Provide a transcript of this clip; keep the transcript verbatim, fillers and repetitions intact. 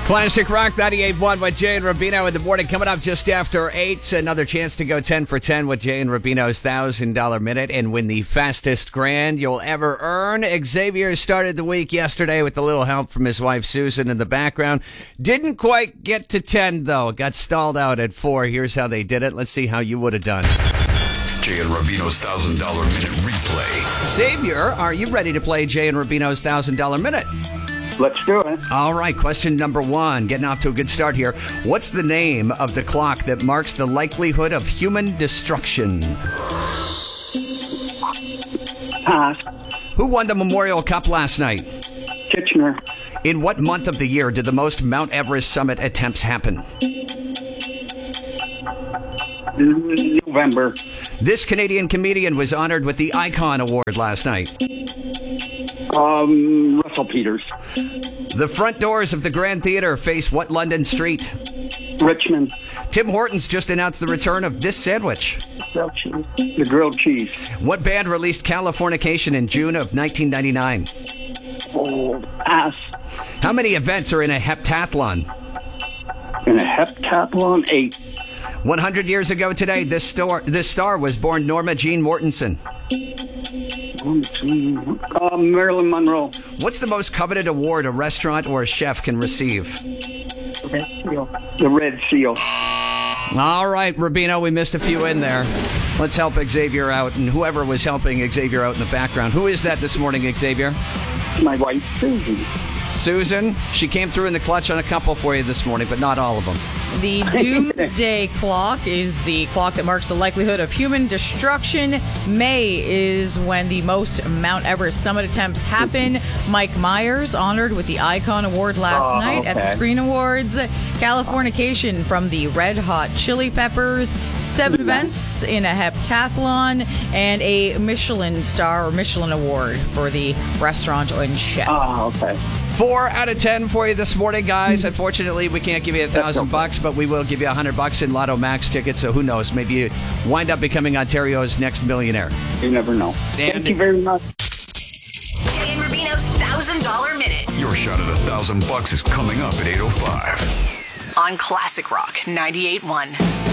Classic Rock ninety-eight point one with Jay and Rubino in the morning. Coming up just after eight, another chance to go ten for ten with Jay and Rubino's one thousand dollars minute and win the fastest grand you'll ever earn. Xavier started the week yesterday with a little help from his wife Susan in the background. Didn't quite get to ten, though. Got stalled out at four. Here's how they did it. Let's see how you would have done. Jay and Rubino's one thousand dollars minute replay. Xavier, are you ready to play Jay and Rubino's one thousand dollars minute? Let's do it. All right, question number one. Getting off to a good start here. What's the name of the clock that marks the likelihood of human destruction? Pass. Who won the Memorial Cup last night? Kitchener. In what month of the year did the most Mount Everest summit attempts happen? November. This Canadian comedian was honored with the Icon Award last night. Um, Russell Peters. The front doors of the Grand Theatre face what London street? Richmond. Tim Hortons just announced the return of this sandwich. Grilled cheese. The grilled cheese. What band released Californication in June of nineteen ninety-nine? Oh, pass. How many events are in a heptathlon? In a heptathlon, eight. one hundred years ago today, this star, this star was born Norma Jean Mortensen. Uh, Marilyn Monroe. What's the most coveted award a restaurant or a chef can receive? Red Seal. The Red Seal. All right, Rubino, we missed a few in there. Let's help Xavier out, and whoever was helping Xavier out in the background. Who is that this morning, Xavier? My wife, Susan. Susan, she came through in the clutch on a couple for you this morning, but not all of them. The Doomsday Clock is the clock that marks the likelihood of human destruction. May is when the most Mount Everest summit attempts happen. Mike Myers, honored with the Icon Award last Oh, night okay. at the Screen Awards. Californication from the Red Hot Chili Peppers. Seven events in a heptathlon. And a Michelin star or Michelin Award for the restaurant and chef. Oh, okay. Four out of ten for you this morning, guys. Unfortunately, we can't give you a thousand bucks, but we will give you a hundred bucks in Lotto Max tickets. So who knows? Maybe you wind up becoming Ontario's next millionaire. You never know. And Thank you very much. Jay and Rubino's one thousand dollars minute Your shot at a thousand bucks is coming up at eight oh five. on Classic Rock ninety-eight point one.